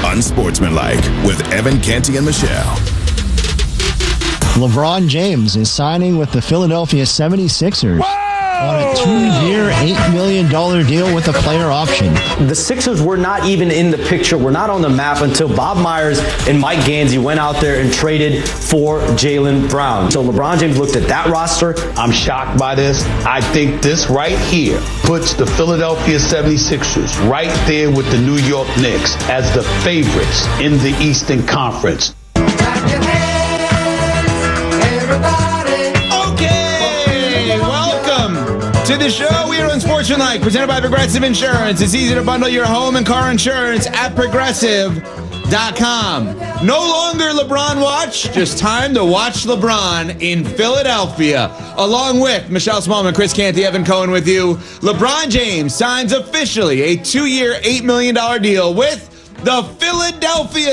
Unsportsmanlike with Evan Canty and Michelle. LeBron James is signing with the Philadelphia 76ers. On a 2-year, $8 million deal with a player option. The Sixers were not even in the picture. We're not on the map until Bob Myers and Mike Gansey went out there and traded for Jaylen Brown. So LeBron James looked at that roster. I'm shocked by this. I think this right here puts the Philadelphia 76ers right there with the New York Knicks as the favorites in the Eastern Conference. Clap your hands, everybody. To the show, we are Unsportsmanlike, presented by Progressive Insurance. It's easy to bundle your home and car insurance at Progressive.com. No longer LeBron watch, just time to watch LeBron in Philadelphia. Along with Michelle Smallman, Chris Canty, Evan Cohen with you. LeBron James signs officially a 2-year, $8 million deal with the Philadelphia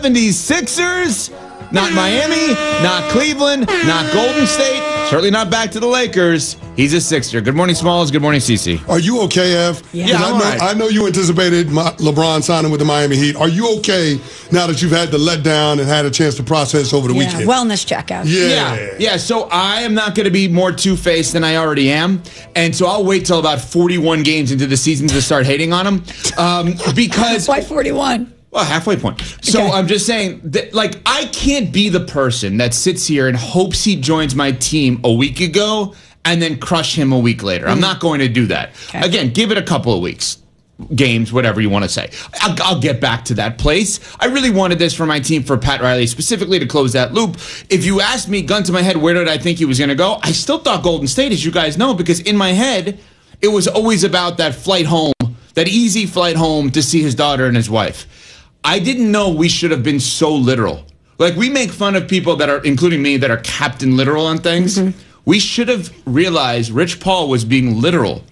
76ers. Not Miami, not Cleveland, not Golden State, certainly not back to the Lakers. He's a Sixer. Good morning, Smalls. Good morning, Cece. Are you okay, Ev? Yeah, I'm all right. I know you anticipated LeBron signing with the Miami Heat. Are you okay now that you've had the letdown and had a chance to process over the weekend? Wellness checkout. Yeah. So I am not going to be more two-faced than I already am. And so I'll wait till about 41 games into the season to start hating on him. Because why 41? Well, halfway point. So okay. I'm just saying that, like, I can't be the person that sits here and hopes he joins my team a week ago and then crush him a week later. I'm not going to do that. Okay. Again, give it a couple of weeks, games, whatever you want to say. I'll get back to that place. I really wanted this for my team, for Pat Riley, specifically to close that loop. If you asked me, gun to my head, where did I think he was going to go? I still thought Golden State, as you guys know, because in my head, it was always about that flight home, that easy flight home to see his daughter and his wife. I didn't know we should have been so literal. Like, we make fun of people that are, including me, that are Captain Literal on things. Mm-hmm. We should have realized Rich Paul was being literal.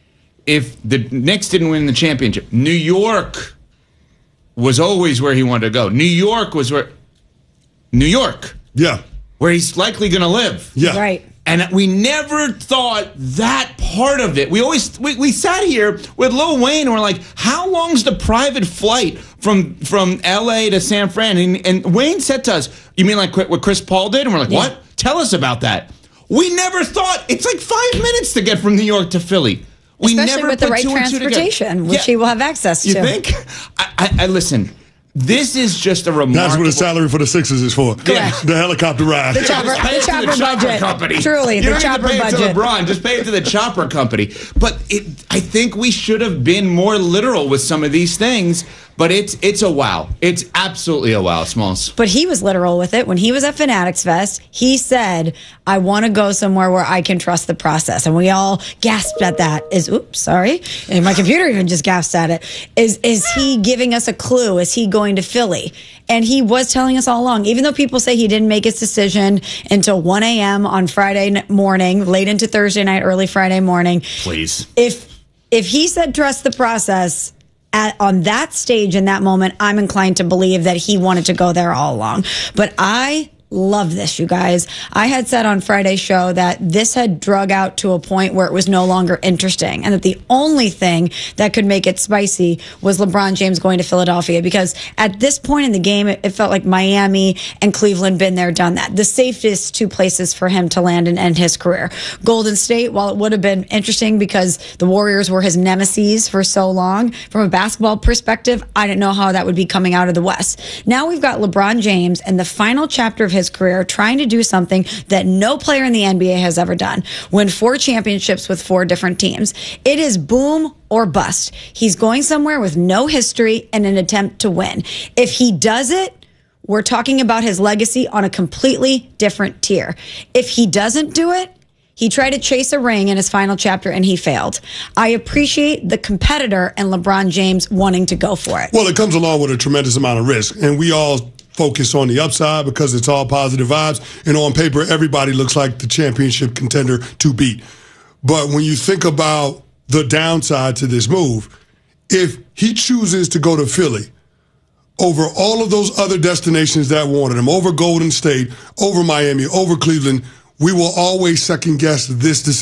If the Knicks didn't win the championship, New York was always where he wanted to go. New York was where... New York. Yeah. Where he's likely going to live. Yeah. Right. And we never thought that part of it. We sat here with Lil Wayne and we're like, how long's the private flight from L.A. to San Fran? And Wayne said to us, you mean like what Chris Paul did? And we're like, what? Tell us about that. We never thought. It's like 5 minutes to get from New York to Philly. We Especially never with the right transportation, which he will have access to. You think? I listen. This is just a remarkable... That's what the salary for the Sixers is for. Correct. The helicopter ride. The chopper budget. Company. Truly, the chopper budget. You don't have to pay it to LeBron. Just pay it to the chopper company. But I think we should have been more literal with some of these things. But it's a wow. It's absolutely a wow, Smalls. But he was literal with it. When he was at Fanatics Fest, he said, I want to go somewhere where I can trust the process. And we all gasped at that. And my computer even just gasped at it. Is he giving us a clue? Is he going to Philly? And he was telling us all along, even though people say he didn't make his decision until 1 a.m. on Friday morning, late into Thursday night, early Friday morning. Please. If he said trust the process... on that stage in that moment, I'm inclined to believe that he wanted to go there all along. But I love this, you guys. I had said on Friday's show that this had drug out to a point where it was no longer interesting, and that the only thing that could make it spicy was LeBron James going to Philadelphia, because at this point in the game, it felt like Miami and Cleveland been there, done that. The safest two places for him to land and end his career. Golden State, while it would have been interesting because the Warriors were his nemesis for so long, from a basketball perspective, I didn't know how that would be coming out of the West. Now we've got LeBron James in the final chapter of his career trying to do something that no player in the NBA has ever done. Win 4 championships with 4 different teams. It is boom or bust. He's going somewhere with no history in an attempt to win. If he does it, we're talking about his legacy on a completely different tier. If he doesn't do it, he tried to chase a ring in his final chapter and he failed. I appreciate the competitor and LeBron James wanting to go for it. Well, it comes along with a tremendous amount of risk, and we all focus on the upside because it's all positive vibes, and on paper, everybody looks like the championship contender to beat. But when you think about the downside to this move, if he chooses to go to Philly over all of those other destinations that wanted him, over Golden State, over Miami, over Cleveland, we will always second guess this decision.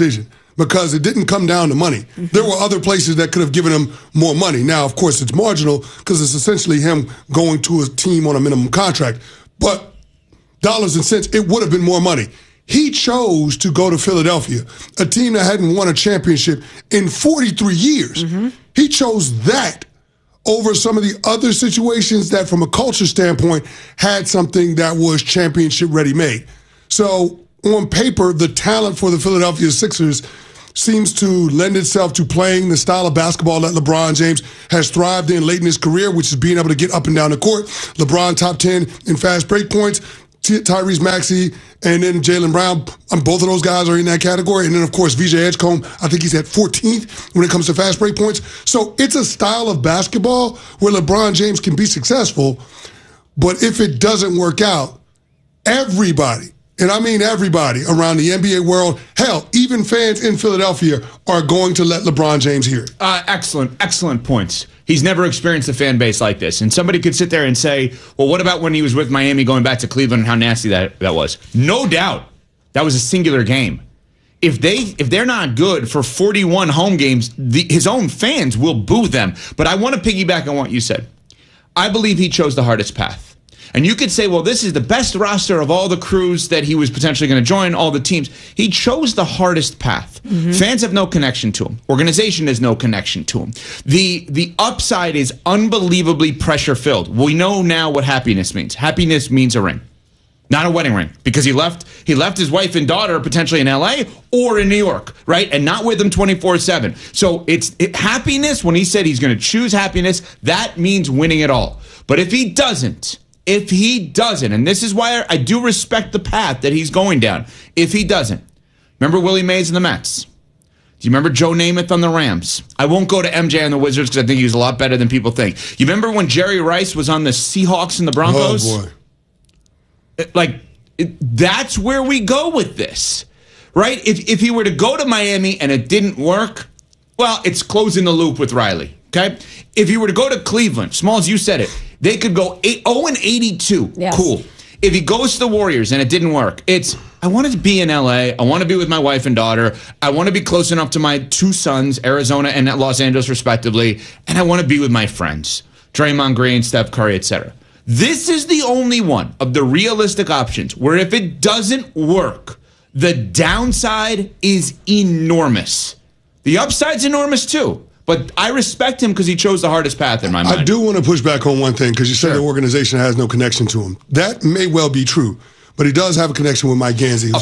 because it didn't come down to money. There were other places that could have given him more money. Now, of course, it's marginal because it's essentially him going to a team on a minimum contract. But dollars and cents, it would have been more money. He chose to go to Philadelphia, a team that hadn't won a championship in 43 years. He chose that over some of the other situations that, from a culture standpoint, had something that was championship ready-made. So, on paper, the talent for the Philadelphia Sixers seems to lend itself to playing the style of basketball that LeBron James has thrived in late in his career, which is being able to get up and down the court. LeBron top 10 in fast break points. Tyrese Maxey and then Jaylen Brown, both of those guys are in that category. And then, of course, VJ Edgecombe, I think he's at 14th when it comes to fast break points. So it's a style of basketball where LeBron James can be successful, but if it doesn't work out, everybody, and I mean everybody around the NBA world, hell, even fans in Philadelphia are going to let LeBron James hear it. Excellent points. He's never experienced a fan base like this. And somebody could sit there and say, well, what about when he was with Miami going back to Cleveland and how nasty that was? No doubt. That was a singular game. If they're not good for 41 home games, his own fans will boo them. But I want to piggyback on what you said. I believe he chose the hardest path. And you could say, well, this is the best roster of all the crews that he was potentially going to join, all the teams. He chose the hardest path. Fans have no connection to him. Organization has no connection to him. The upside is unbelievably pressure-filled. We know now what happiness means. Happiness means a ring, not a wedding ring, because he left his wife and daughter potentially in L.A. or in New York, right? And not with them 24/7. So happiness, when he said he's going to choose happiness, that means winning it all. But if he doesn't, and this is why I do respect the path that he's going down, if he doesn't, remember Willie Mays and the Mets? Do you remember Joe Namath on the Rams? I won't go to MJ on the Wizards because I think he was a lot better than people think. You remember when Jerry Rice was on the Seahawks and the Broncos? Oh, boy. That's where we go with this, right? If he were to go to Miami and it didn't work, well, it's closing the loop with Riley, okay? If he were to go to Cleveland, Smalls, you said it, they could go 0-82. Yes. Cool. If he goes to the Warriors and it didn't work, I wanted to be in L.A. I want to be with my wife and daughter. I want to be close enough to my two sons, Arizona and Los Angeles, respectively. And I want to be with my friends, Draymond Green, Steph Curry, etc. This is the only one of the realistic options where if it doesn't work, the downside is enormous. The upside's enormous, too. But I respect him because he chose the hardest path in my mind. I do want to push back on one thing because you said the organization has no connection to him. That may well be true, but he does have a connection with Mike Gansey,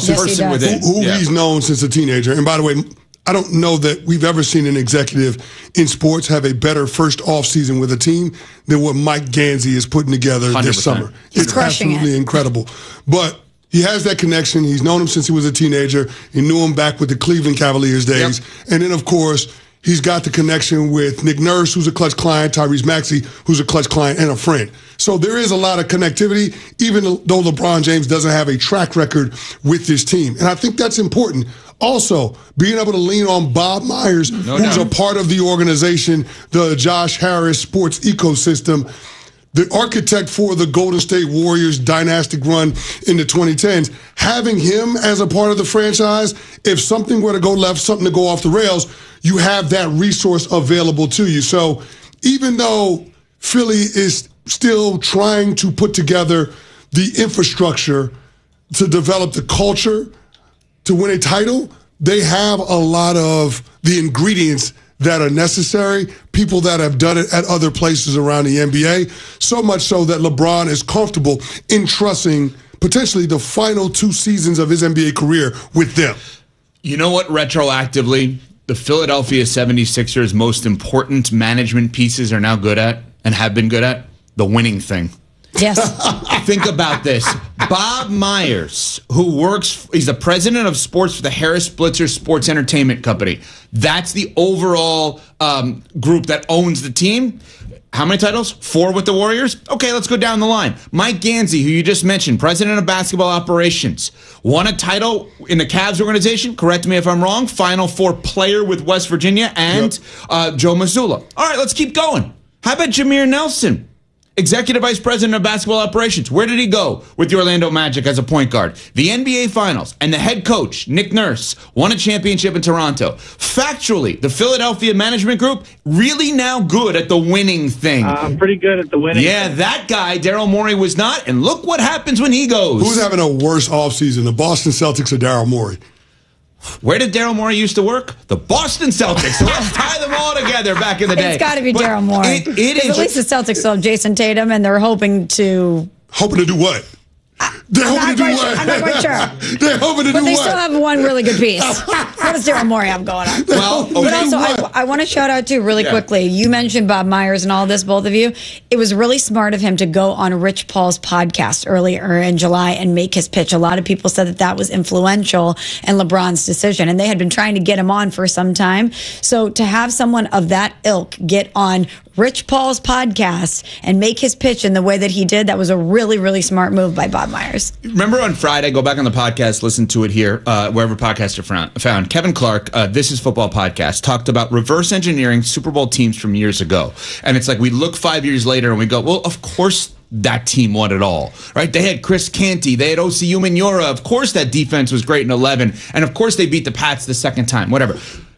who he's known since a teenager. And by the way, I don't know that we've ever seen an executive in sports have a better first offseason with a team than what Mike Gansey is putting together 100%. this summer. He's crushing absolutely it. incredible. But he has that connection. He's known him since he was a teenager. He knew him back with the Cleveland Cavaliers days. Yep. And then, of course, he's got the connection with Nick Nurse, who's a clutch client, Tyrese Maxey, who's a clutch client and a friend. So there is a lot of connectivity, even though LeBron James doesn't have a track record with this team. And I think that's important. Also, being able to lean on Bob Myers, who's a part of the organization, the Josh Harris sports ecosystem, the architect for the Golden State Warriors dynastic run in the 2010s, having him as a part of the franchise, if something were to go left, something to go off the rails, you have that resource available to you. So even though Philly is still trying to put together the infrastructure to develop the culture to win a title, they have a lot of the ingredients that are necessary, people that have done it at other places around the NBA, so much so that LeBron is comfortable entrusting potentially the final 2 seasons of his NBA career with them. You know what, retroactively, the Philadelphia 76ers' most important management pieces are now good at and have been good at? The winning thing. Yes. Think about this. Bob Myers, he's the president of sports for the Harris Blitzer Sports Entertainment Company. That's the overall group that owns the team. How many titles? 4 with the Warriors? Okay, let's go down the line. Mike Gansey, who you just mentioned, president of basketball operations, won a title in the Cavs organization. Correct me if I'm wrong. Final 4 player with West Virginia and Joe Mazzulla. All right, let's keep going. How about Jameer Nelson? Executive Vice President of Basketball Operations. Where did he go with the Orlando Magic as a point guard? The NBA Finals, and the head coach, Nick Nurse, won a championship in Toronto. Factually, the Philadelphia management group really now good at the winning thing. I'm pretty good at the winning thing. That guy, Daryl Morey, was not, and look what happens when he goes. Who's having a worse offseason, the Boston Celtics or Daryl Morey? Where did Daryl Morey used to work? The Boston Celtics. So let's tie them all together back in the day. It's got to be Daryl Morey. It is. At least the Celtics still have Jason Tatum, and they're hoping to... Hoping to do what? They're hoping to do what? I'm not quite sure. They're hoping to do what? But they still have one really good piece. What does Daryl Morey have going on? Well, okay. But also, I want to shout out, too, really quickly. You mentioned Bob Myers and all this, both of you. It was really smart of him to go on Rich Paul's podcast earlier in July and make his pitch. A lot of people said that was influential in LeBron's decision, and they had been trying to get him on for some time. So to have someone of that ilk get on Rich Paul's podcast and make his pitch in the way that he did, that was a really, really smart move by Bob Myers. Remember on Friday, go back on the podcast, listen to it here, wherever podcasts are found. Kevin Clark, This Is Football podcast, talked about reverse engineering Super Bowl teams from years ago. And it's like we look 5 years later and we go, well, of course that team won it all, right? They had Chris Canty, they had Osi Umenyiora. Of course that defense was great in 11. And of course they beat the Pats the second time, whatever.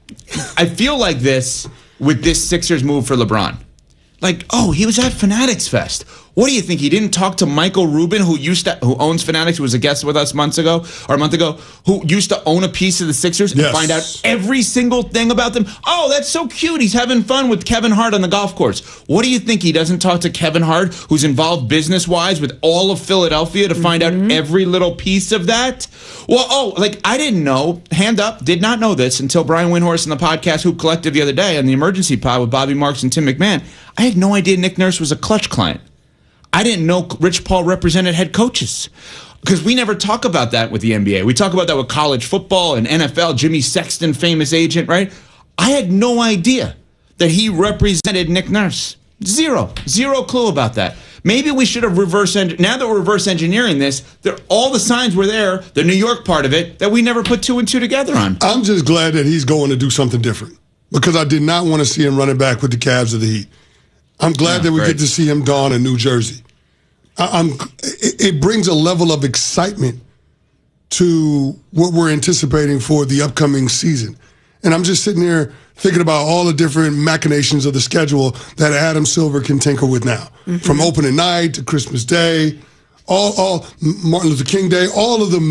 I feel like this with this Sixers move for LeBron. Like, oh, he was at Fanatics Fest. What do you think? He didn't talk to Michael Rubin, who owns Fanatics, who was a guest with us a month ago, who used to own a piece of the Sixers and find out every single thing about them? Oh, that's so cute. He's having fun with Kevin Hart on the golf course. What do you think? He doesn't talk to Kevin Hart, who's involved business-wise with all of Philadelphia to find out every little piece of that? Well, I didn't know, hand up, did not know this until Brian Windhorst on the podcast Hoop Collective the other day on the Emergency Pod with Bobby Marks and Tim McMahon. I had no idea Nick Nurse was a Clutch client. I didn't know Rich Paul represented head coaches because we never talk about that with the NBA. We talk about that with college football and NFL. Jimmy Sexton, famous agent, right? I had no idea that he represented Nick Nurse. Zero clue about that. Maybe we should have now that we're reverse engineering this, all the signs were there, the New York part of it, that we never put 2 and 2 together on. I'm just glad that he's going to do something different because I did not want to see him running back with the Cavs of the Heat. I'm glad that we get to see him don in New Jersey. It brings a level of excitement to what we're anticipating for the upcoming season. And I'm just sitting there thinking about all the different machinations of the schedule that Adam Silver can tinker with now. From opening night to Christmas Day, all Martin Luther King Day, all of the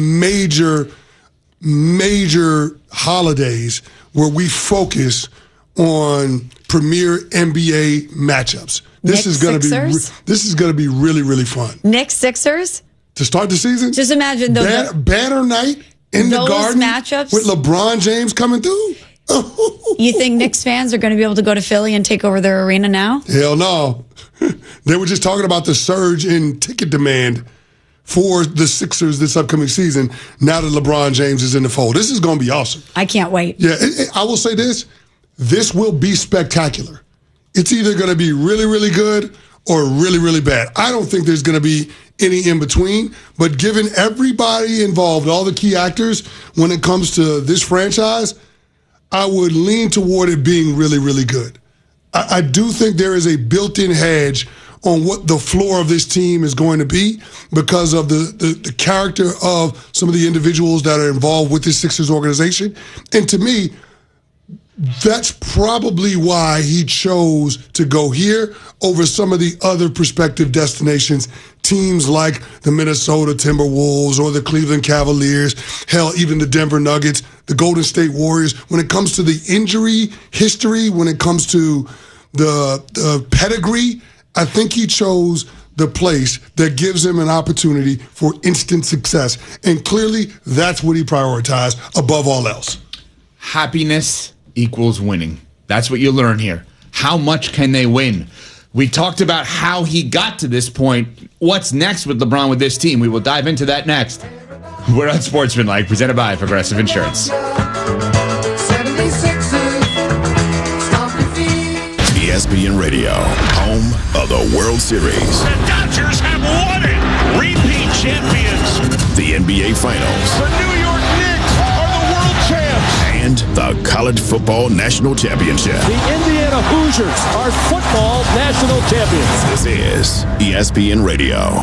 major holidays where we focus on premier NBA matchups. This is going to be really, really fun. Knicks Sixers to start the season. Just imagine those banner night in the Garden matchups with LeBron James coming through. You think Knicks fans are going to be able to go to Philly and take over their arena now? Hell no. They were just talking about the surge in ticket demand for the Sixers this upcoming season now that LeBron James is in the fold. This is going to be awesome. I can't wait. Yeah, I will say this. This will be spectacular. It's either going to be really, really good or really, really bad. I don't think there's going to be any in between, but given everybody involved, all the key actors, when it comes to this franchise, I would lean toward it being really, really good. I do think there is a built-in hedge on what the floor of this team is going to be because of the character of some of the individuals that are involved with this Sixers organization. And to me, that's probably why he chose to go here over some of the other prospective destinations, teams like the Minnesota Timberwolves or the Cleveland Cavaliers, hell, even the Denver Nuggets, the Golden State Warriors. When it comes to the injury history, when it comes to the pedigree, I think he chose the place that gives him an opportunity for instant success. And clearly, that's what he prioritized above all else. Happiness equals winning. That's what you learn here. How much can they win? We talked about how he got to this point. What's next with LeBron with this team? We will dive into that next. We're on Sportsmanlike, presented by Progressive Insurance. ESPN Radio, home of the World Series. The Dodgers have won it. Repeat champions. The NBA Finals. The New York Knicks are the world champs. and the College Football National Championship. The Indiana Hoosiers are football national champions. This is ESPN Radio.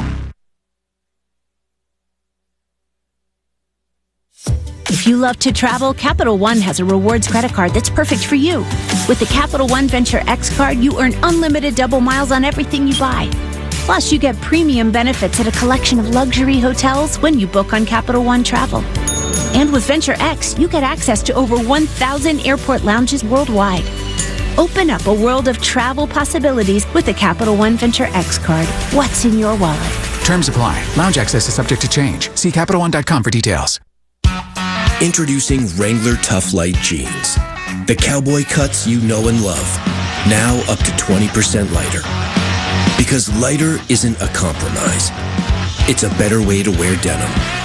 If you love to travel, Capital One has a rewards credit card that's perfect for you. With the Capital One Venture X card, you earn unlimited double miles on everything you buy. Plus, you get premium benefits at a collection of luxury hotels when you book on Capital One Travel. And with Venture X, you get access to over 1,000 airport lounges worldwide. Open up a world of travel possibilities with the Capital One Venture X card. What's in your wallet? Terms apply. Lounge access is subject to change. See CapitalOne.com for details. Introducing Wrangler Tough Light Jeans. The cowboy cuts you know and love. Now up to 20% lighter. Because lighter isn't a compromise. It's a better way to wear denim.